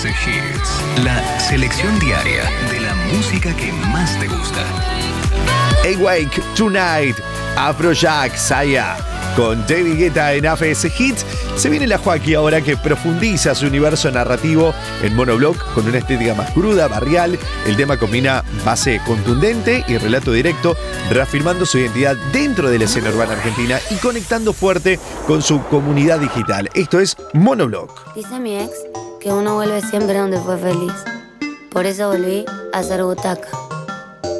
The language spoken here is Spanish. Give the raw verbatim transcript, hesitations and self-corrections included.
F Hits, la selección diaria de la música que más te gusta. Awake Tonight, Afrojack, Saya, con David Guetta en A F S Hits. Se viene la Joaquí ahora, que profundiza su universo narrativo en monobloc con una estética más cruda, barrial. El tema combina base contundente y relato directo, reafirmando su identidad dentro de la escena urbana argentina y conectando fuerte con su comunidad digital. Esto es Monobloc. Dice mi ex que uno vuelve siempre donde fue feliz. Por eso volví a hacer butaca.